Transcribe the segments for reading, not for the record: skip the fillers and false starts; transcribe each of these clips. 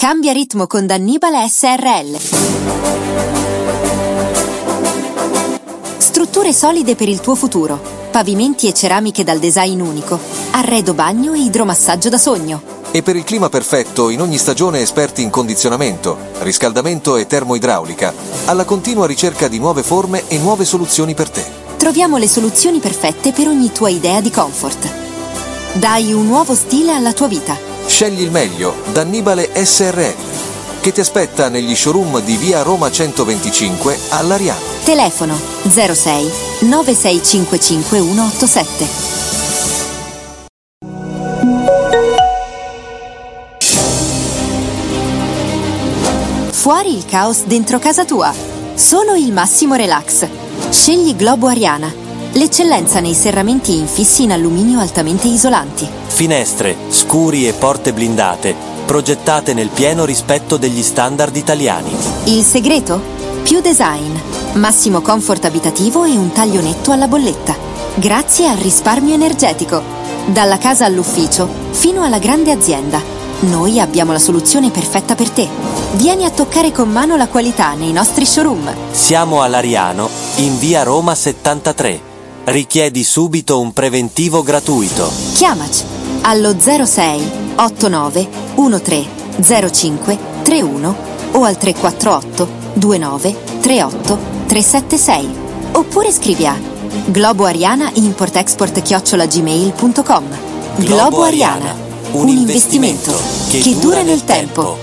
Cambia ritmo con Dannibale SRL. Strutture solide per il tuo futuro. Pavimenti e ceramiche dal design unico. Arredo bagno e idromassaggio da sogno. E per il clima perfetto, in ogni stagione esperti in condizionamento, riscaldamento e termoidraulica, alla continua ricerca di nuove forme e nuove soluzioni per te. Troviamo le soluzioni perfette per ogni tua idea di comfort. Dai un nuovo stile alla tua vita. Scegli il meglio, Dannibale SRL, che ti aspetta negli showroom di via Roma 125 a Lariano. Telefono 06 9655 187. Fuori il caos dentro casa tua. Solo il massimo relax. Scegli Globo Ariana. L'eccellenza nei serramenti infissi in alluminio altamente isolanti. Finestre, scuri e porte blindate, progettate nel pieno rispetto degli standard italiani. Il segreto? Più design, massimo comfort abitativo e un taglio netto alla bolletta. Grazie al risparmio energetico. Dalla casa all'ufficio fino alla grande azienda. Noi abbiamo la soluzione perfetta per te. Vieni a toccare con mano la qualità nei nostri showroom. Siamo a Lariano, in via Roma 73. Richiedi subito un preventivo gratuito. Chiamaci allo 06 89 13 05 31 o al 348 29 38 376 oppure scrivi a globoariana@import-export@gmail.com. Globo Ariana, un investimento che dura nel tempo.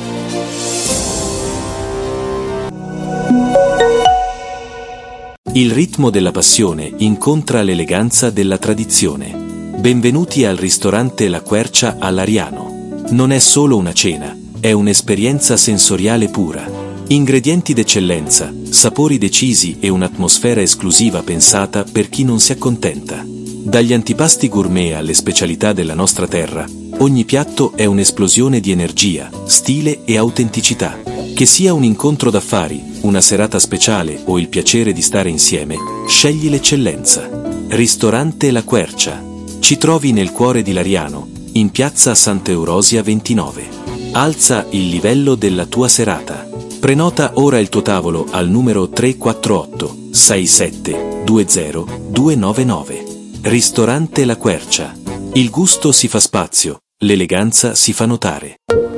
Il ritmo della passione incontra l'eleganza della tradizione. Benvenuti al ristorante La Quercia a Lariano. Non è solo una cena, è un'esperienza sensoriale pura. Ingredienti d'eccellenza, sapori decisi e un'atmosfera esclusiva pensata per chi non si accontenta. Dagli antipasti gourmet alle specialità della nostra terra, ogni piatto è un'esplosione di energia, stile e autenticità. Che sia un incontro d'affari, una serata speciale o il piacere di stare insieme, scegli l'eccellenza. Ristorante La Quercia. Ci trovi nel cuore di Lariano, in piazza Sant'Eurosia 29. Alza il livello della tua serata. Prenota ora il tuo tavolo al numero 348 67 20 299. Ristorante La Quercia. Il gusto si fa spazio, l'eleganza si fa notare.